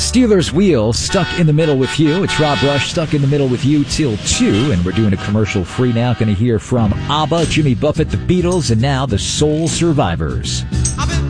Steelers Wheel, stuck in the middle with you. It's Rob Rush, stuck in the middle with you till 2, and we're doing a commercial free now. Going to hear from ABBA, Jimmy Buffett, the Beatles, and now the Soul Survivors.